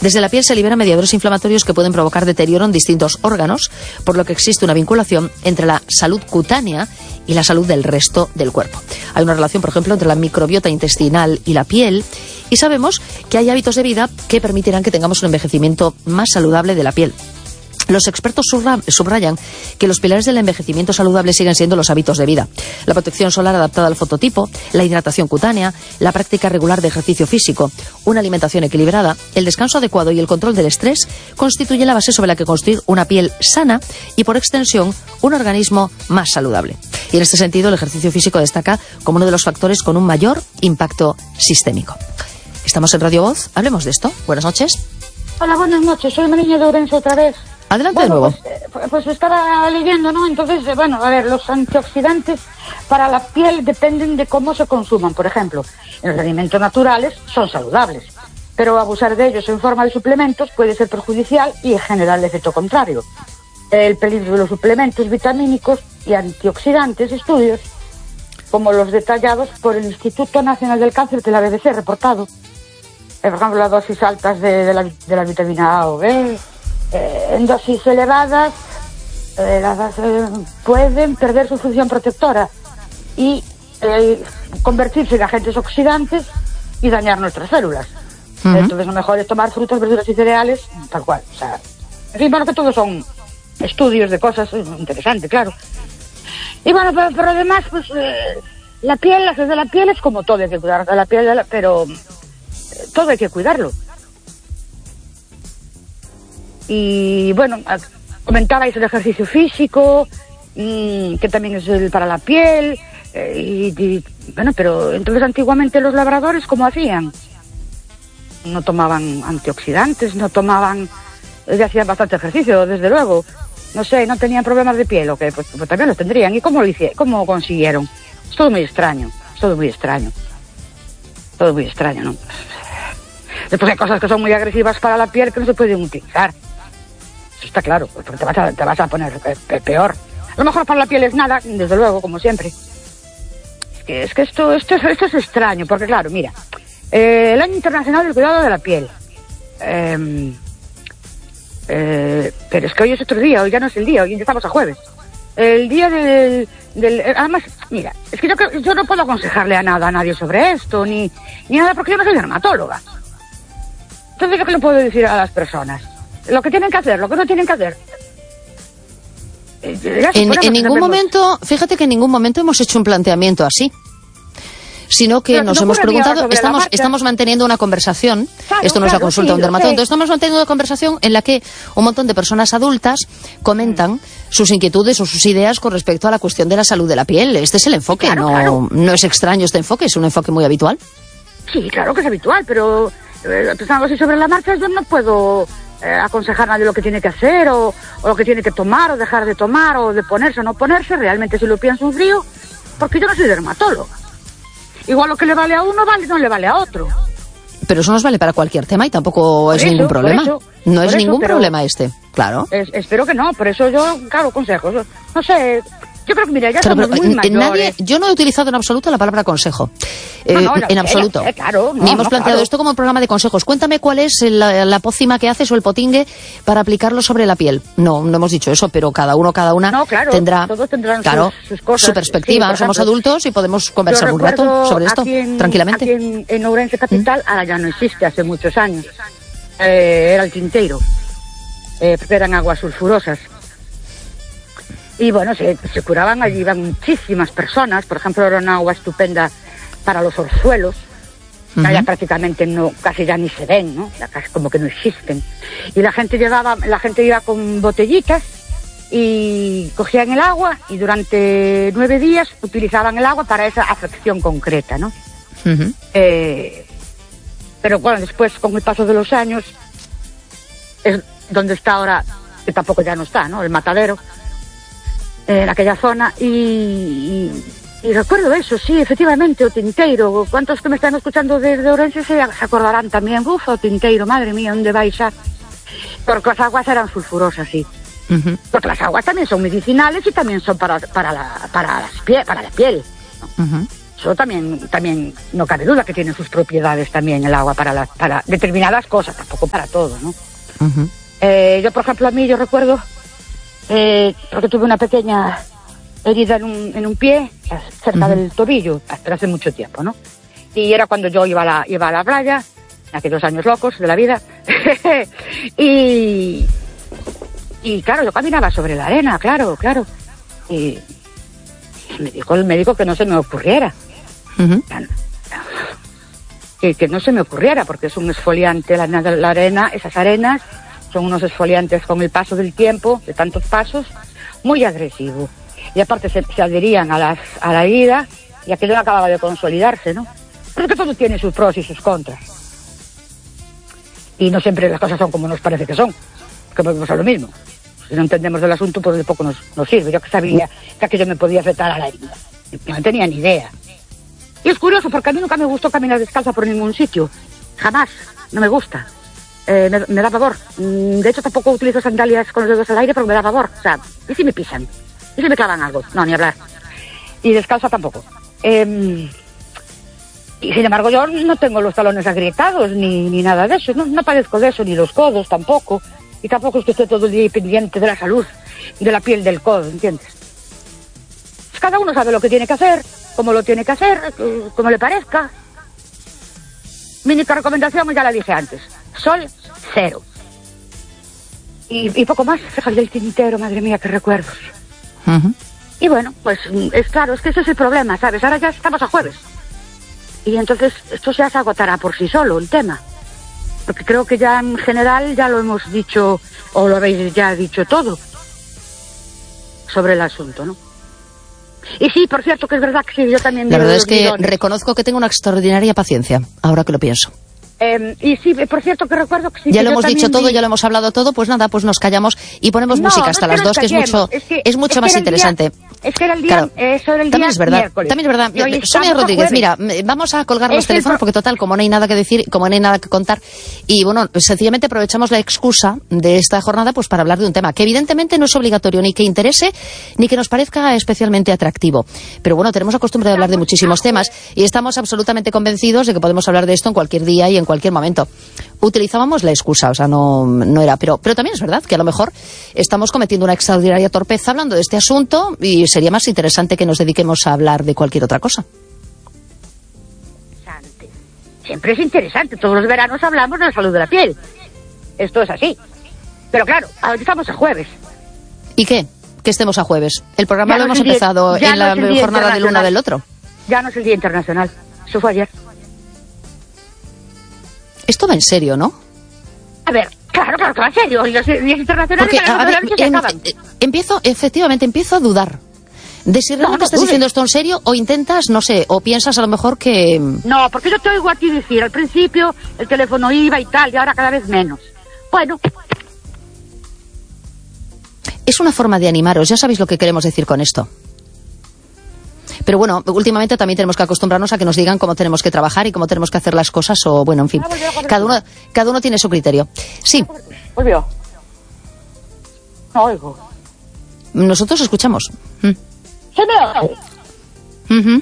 Desde la piel se liberan mediadores inflamatorios que pueden provocar deterioro en distintos órganos, por lo que existe una vinculación entre la salud cutánea y la salud del resto del cuerpo. Hay una relación, por ejemplo, entre la microbiota intestinal y la piel, y sabemos que hay hábitos de vida que permitirán que tengamos un envejecimiento más saludable de la piel. Los expertos subrayan que los pilares del envejecimiento saludable siguen siendo los hábitos de vida: la protección solar adaptada al fototipo, la hidratación cutánea, la práctica regular de ejercicio físico, una alimentación equilibrada, el descanso adecuado y el control del estrés constituyen la base sobre la que construir una piel sana y, por extensión, un organismo más saludable. Y en este sentido, el ejercicio físico destaca como uno de los factores con un mayor impacto sistémico. Estamos en Radio Voz, hablemos de esto. Buenas noches. Hola, buenas noches, soy Mariña de Ourense otra vez. Adelante de nuevo. Pues estaba leyendo, ¿no? Entonces, a ver, los antioxidantes para la piel dependen de cómo se consuman. Por ejemplo, en los alimentos naturales son saludables, pero abusar de ellos en forma de suplementos puede ser perjudicial y generar el efecto contrario. El peligro de los suplementos vitamínicos y antioxidantes, estudios como los detallados por el Instituto Nacional del Cáncer de la BBC, reportado. Por ejemplo, las dosis altas de la vitamina A o B, en dosis elevadas pueden perder su función protectora y convertirse en agentes oxidantes y dañar nuestras células. Entonces lo mejor es tomar frutas, verduras y cereales tal cual. O sea, en fin, bueno, que todos son estudios de cosas interesantes, claro. Y bueno, pero además, pues la piel es como todo, hay que cuidar de la piel, pero todo hay que cuidarlo. Y bueno, comentabais el ejercicio físico, que también es para la piel, y bueno, pero entonces antiguamente los labradores, ¿cómo hacían? No tomaban antioxidantes, hacían bastante ejercicio, desde luego. No sé, no tenían problemas de piel, ¿o qué? Pues también los tendrían. ¿Y cómo lo hicieron? ¿Cómo consiguieron? Es todo muy extraño, Todo muy extraño, ¿no? Después hay cosas que son muy agresivas para la piel que no se pueden utilizar. Eso está claro, porque te vas a poner peor. A lo mejor para la piel es nada, desde luego, como siempre. Es que esto es extraño, porque claro, mira, el Año Internacional del Cuidado de la Piel. Pero es que hoy es otro día, hoy ya no es el día, hoy ya estamos a jueves. El día además, mira, es que yo no puedo aconsejarle a nadie sobre esto, ni nada, porque yo no soy dermatóloga. Entonces, ¿yo qué le puedo decir a las personas? Lo que tienen que hacer, lo que no tienen que hacer. En ningún momento, fíjate que en ningún momento hemos hecho un planteamiento así, sino que nos hemos preguntado, estamos manteniendo una conversación, esto no es la consulta de un dermatólogo, entonces estamos manteniendo una conversación en la que un montón de personas adultas comentan sus inquietudes o sus ideas con respecto a la cuestión de la salud de la piel. Este es el enfoque, no es extraño este enfoque, es un enfoque muy habitual. Sí, claro que es habitual, pero pensando así sobre la marcha, yo no puedo aconsejar a nadie lo que tiene que hacer o lo que tiene que tomar o dejar de tomar o de ponerse o no ponerse. Realmente, si lo pienso en frío, porque yo no soy dermatóloga. Igual lo que le vale a uno no le vale a otro. Pero eso nos vale para cualquier tema y tampoco es ningún problema. No es ningún problema este, claro. Espero que no, por eso yo, claro, consejos. No sé, yo creo que, mira, ya somos muy mayores. Yo no he utilizado en absoluto la palabra consejo. En absoluto. Claro, ni hemos planteado esto como un programa de consejos. Cuéntame cuál es la pócima que haces o el potingue para aplicarlo sobre la piel. No hemos dicho eso, pero cada una tendrá, todos tendrán sus cosas, su perspectiva. Sí, somos adultos y podemos conversar un rato sobre esto, tranquilamente. Aquí en Ourense Capital, ahora ya no existe, hace muchos años. Era el Tinteiro, porque eran aguas sulfurosas. Y bueno, se curaban, allí iban muchísimas personas. Por ejemplo, era una agua estupenda para los orzuelos, que ya prácticamente casi ya ni se ven, ¿no? Ya casi como que no existen. Y la gente iba con botellitas y cogían el agua y durante 9 días utilizaban el agua para esa afección concreta, ¿no? Pero bueno, después, con el paso de los años, es donde está ahora, que tampoco ya no está, ¿no? El matadero. En aquella zona, y recuerdo eso, sí, efectivamente, o Tinteiro. ¿Cuántos que me están escuchando desde Ourense se acordarán también? O Tinteiro, madre mía, ¿dónde vais a...? Porque las aguas eran sulfurosas, sí. Porque las aguas también son medicinales y también son para la piel, ¿no? Eso también no cabe duda que tiene sus propiedades también el agua para determinadas cosas, tampoco para todo, ¿no? Uh-huh. Yo, por ejemplo, yo recuerdo, porque tuve una pequeña herida en un pie, cerca del tobillo, hace mucho tiempo, ¿no? Y era cuando yo iba a la playa, aquellos años locos de la vida, y claro, yo caminaba sobre la arena, claro, y me dijo el médico que no se me ocurriera. Uh-huh. Que no se me ocurriera, porque es un exfoliante, la arena, esas arenas son unos exfoliantes con el paso del tiempo, de tantos pasos, muy agresivo. Y aparte se adherían a la herida, y aquello no acababa de consolidarse, ¿no? Pero que todo tiene sus pros y sus contras. Y no siempre las cosas son como nos parece que son, que volvemos a lo mismo. Si no entendemos del asunto, pues de poco nos sirve. Yo que sabía que aquello me podía afectar a la herida. No tenía ni idea. Y es curioso, porque a mí nunca me gustó caminar descalza por ningún sitio. Jamás. No me gusta. Me da pavor. De hecho, tampoco utilizo sandalias con los dedos al aire porque me da pavor. O sea, ¿y si me pisan? ¿Y si me clavan algo? No, ni hablar. Y descalza tampoco. Y sin embargo, yo no tengo los talones agrietados ni nada de eso. No padezco de eso, ni los codos tampoco. Y tampoco es que esté todo el día pendiente de la salud de la piel del codo, ¿entiendes? Pues cada uno sabe lo que tiene que hacer, cómo lo tiene que hacer, como le parezca. Mi única recomendación, ya la dije antes, sol cero. Y poco más, fíjate el tintero, madre mía, qué recuerdos. Uh-huh. Y bueno, pues es claro, es que ese es el problema, ¿sabes? Ahora ya estamos a jueves. Y entonces esto ya se agotará por sí solo, el tema. Porque creo que ya en general ya lo hemos dicho, o lo habéis ya dicho todo sobre el asunto, ¿no? Y sí, por cierto, que es verdad que sí, yo también... La verdad es que reconozco que tengo una extraordinaria paciencia, ahora que lo pienso. Y sí, por cierto, que recuerdo que sí... Ya lo hemos dicho todo, ya lo hemos hablado todo, pues nada, pues nos callamos y ponemos música hasta las 2, que es mucho más interesante. Es que era el día, eso era el día miércoles. También es verdad. Sonia Rodríguez, mira, vamos a colgar los teléfonos porque total, como no hay nada que decir, como no hay nada que contar, y bueno, sencillamente aprovechamos la excusa de esta jornada pues para hablar de un tema que evidentemente no es obligatorio ni que interese ni que nos parezca especialmente atractivo. Pero bueno, tenemos la costumbre de hablar de muchísimos temas y estamos absolutamente convencidos de que podemos hablar de esto en cualquier día y en cualquier momento. Utilizábamos la excusa, o sea, no era, pero también es verdad que a lo mejor estamos cometiendo una extraordinaria torpeza hablando de este asunto y sería más interesante que nos dediquemos a hablar de cualquier otra cosa. Siempre es interesante, todos los veranos hablamos de la salud de la piel. Esto es así. Pero claro, ahora estamos a jueves. ¿Y qué? Que estemos a jueves. El programa lo hemos empezado en la jornada de luna del otro. Ya no es el Día Internacional, eso fue ayer. Esto va en serio, ¿no? A ver, claro que va en serio. Los días internacionales empiezo a dudar de si realmente estás diciendo esto en serio o intentas, no sé, o piensas a lo mejor que... No, porque yo te oigo a ti decir, al principio el teléfono iba y tal, y ahora cada vez menos. Bueno. Es una forma de animaros, ya sabéis lo que queremos decir con esto. Pero bueno, últimamente también tenemos que acostumbrarnos a que nos digan cómo tenemos que trabajar y cómo tenemos que hacer las cosas, o bueno, en fin, cada uno tiene su criterio. Sí. Volvió. No oigo. Nosotros escuchamos. ¿Se me oye? Uh-huh.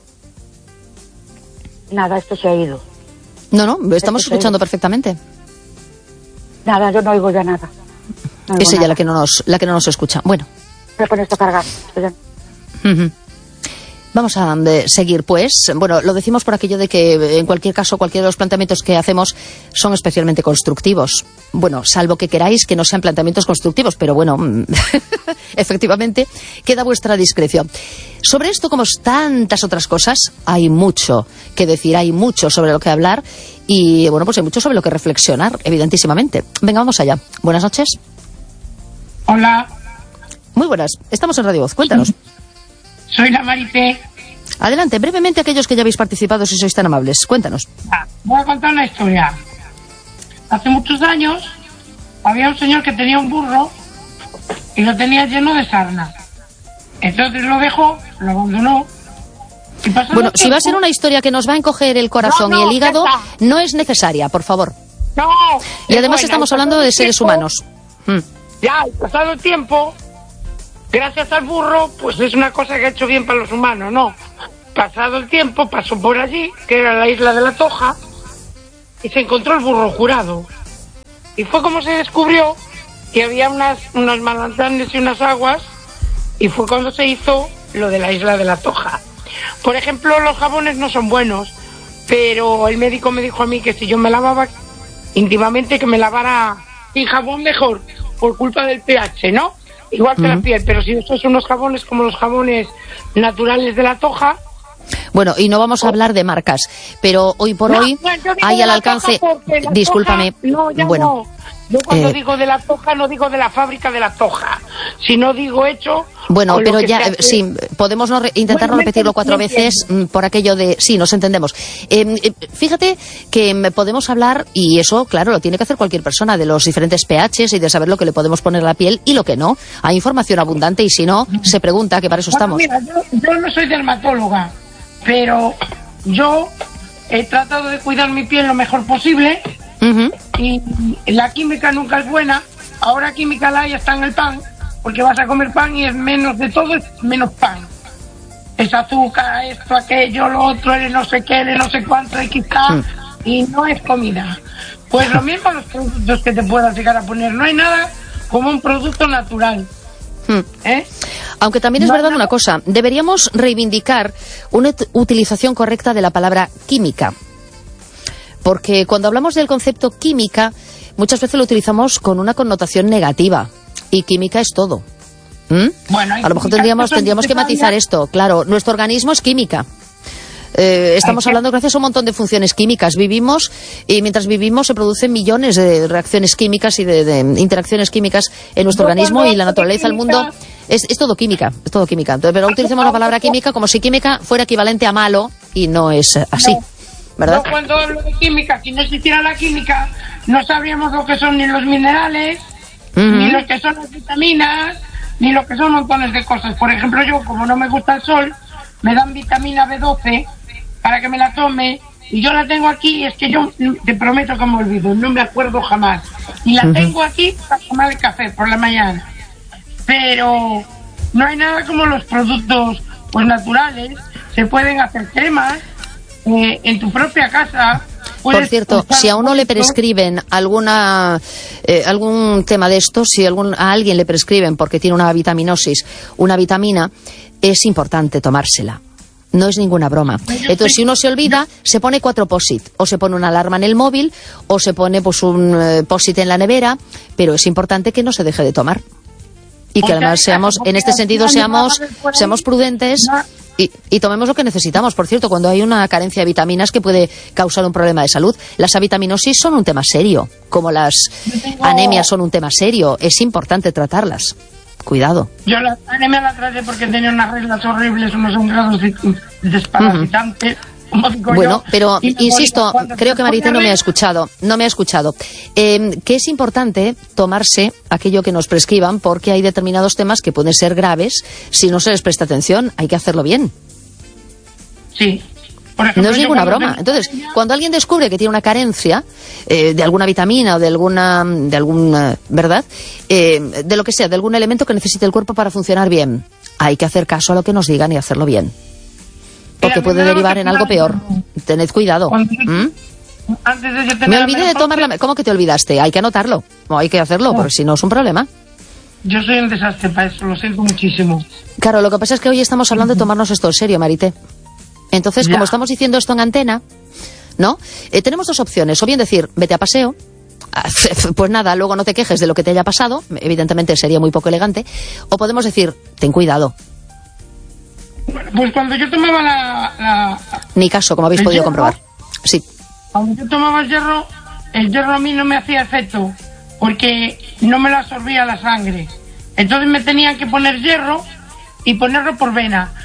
Nada, esto se ha ido. No, estamos escuchando perfectamente. Nada, yo no oigo ya nada. Es ella la que no nos escucha. Bueno. Voy a poner esto a cargar. Uh-huh. Vamos a seguir, pues. Bueno, lo decimos por aquello de que, en cualquier caso, cualquiera de los planteamientos que hacemos son especialmente constructivos. Bueno, salvo que queráis que no sean planteamientos constructivos, pero bueno, efectivamente, queda a vuestra discreción. Sobre esto, como tantas otras cosas, hay mucho que decir, hay mucho sobre lo que hablar y, bueno, pues hay mucho sobre lo que reflexionar, evidentísimamente. Venga, vamos allá. Buenas noches. Hola. Muy buenas. Estamos en Radio Voz. Cuéntanos. Soy la Marité. Adelante, brevemente aquellos que ya habéis participado, si sois tan amables. Cuéntanos. Voy a contar una historia. Hace muchos años había un señor que tenía un burro y lo tenía lleno de sarna. Entonces lo dejó, lo abandonó. Bueno, si va a ser una historia que nos va a encoger el corazón y el hígado, no es necesaria, por favor. No. Y además estamos hablando de seres humanos. Ya, pasado el tiempo, gracias al burro, pues es una cosa que ha hecho bien para los humanos, ¿no? pasado el tiempo, pasó por allí, que era la isla de la Toja, y se encontró el burro jurado. Y fue como se descubrió que había unas manantiales y unas aguas, y fue cuando se hizo lo de la isla de la Toja. Por ejemplo, los jabones no son buenos, pero el médico me dijo a mí que si yo me lavaba íntimamente, que me lavara sin jabón mejor, por culpa del pH, ¿no? Igual que la piel, pero si estos son unos jabones como los jabones naturales de la Toja. Bueno, y no vamos a hablar de marcas, pero hoy por hoy hay al alcance... Discúlpame, bueno... Yo cuando digo de la Toja no digo de la fábrica de la Toja, sino digo hecho... Bueno, pero ya, sí, podemos intentar no repetirlo 4 veces por aquello de... Sí, nos entendemos. Fíjate que podemos hablar, y eso, claro, lo tiene que hacer cualquier persona, de los diferentes pHs y de saber lo que le podemos poner a la piel y lo que no. Hay información abundante y si no, se pregunta, que para eso estamos. Mira, yo no soy dermatóloga, pero yo he tratado de cuidar mi piel lo mejor posible. Y la química nunca es buena. Ahora química la hay está en el pan, porque vas a comer pan y es menos de todo, es menos pan. Es azúcar, esto, aquello, lo otro, el no sé qué, el no sé cuánto, XK, y no es comida. Pues lo mismo los productos que te puedas llegar a poner. No hay nada como un producto natural. Aunque también es verdad una cosa, deberíamos reivindicar una utilización correcta de la palabra química. Porque cuando hablamos del concepto química, muchas veces lo utilizamos con una connotación negativa. Y química es todo. Bueno, a lo mejor tendríamos que matizar esto. Claro, nuestro organismo es química. Estamos hablando gracias a un montón de funciones químicas. Vivimos, y mientras vivimos se producen millones de reacciones químicas y de interacciones químicas en nuestro organismo, y la naturaleza, el mundo... Es todo química, es todo química. Entonces, pero utilicemos la palabra química como si química fuera equivalente a malo, y no es así. ¿Verdad? Yo cuando hablo de química, si no existiera la química, no sabríamos lo que son ni los minerales, ni lo que son las vitaminas, ni lo que son montones de cosas. Por ejemplo, yo, como no me gusta el sol, me dan vitamina B12 para que me la tome, y yo la tengo aquí, y es que yo te prometo que me olvido, no me acuerdo jamás. Y la tengo aquí para tomar el café por la mañana. Pero no hay nada como los productos pues naturales. Se pueden hacer cremas. En tu propia casa. Por cierto, si a uno le prescriben algún tema de esto, si a alguien le prescriben porque tiene una vitaminosis, una vitamina, es importante tomársela. No es ninguna broma. Entonces, si uno se olvida, se pone 4 POSIT, o se pone una alarma en el móvil, o se pone pues un POSIT en la nevera, pero es importante que no se deje de tomar. Y que además en este sentido seamos prudentes. Y tomemos lo que necesitamos. Por cierto, cuando hay una carencia de vitaminas que puede causar un problema de salud, las avitaminosis son un tema serio, como las anemias son un tema serio. Es importante tratarlas. Cuidado. Yo la anemia la traté porque tenía unas reglas horribles, unos sangrados desparasitantes. Bueno, pero insisto, creo que Marité no me ha escuchado. Que es importante tomarse aquello que nos prescriban, porque hay determinados temas que pueden ser graves si no se les presta atención. Hay que hacerlo bien. Sí. Por ejemplo, no es ninguna broma. Entonces, cuando alguien descubre que tiene una carencia de alguna vitamina o de algún ¿verdad? De lo que sea, de algún elemento que necesite el cuerpo para funcionar bien, hay que hacer caso a lo que nos digan y hacerlo bien. Porque puede derivar en algo peor. Tened cuidado. Antes de yo tener me olvidé de tomar ¿Cómo que te olvidaste? Hay que anotarlo. O hay que hacerlo, porque si no es un problema. Yo soy un desastre para eso, lo siento muchísimo. Claro, lo que pasa es que hoy estamos hablando de tomarnos esto en serio, Marité. Entonces, como estamos diciendo esto en antena, ¿no? Tenemos 2 opciones. O bien decir, vete a paseo. Pues nada, luego no te quejes de lo que te haya pasado. Evidentemente sería muy poco elegante. O podemos decir, ten cuidado. Pues cuando yo tomaba Ni caso, como habéis podido comprobar. Sí. Cuando yo tomaba el hierro a mí no me hacía efecto, porque no me lo absorbía la sangre. Entonces me tenían que poner hierro y ponerlo por vena.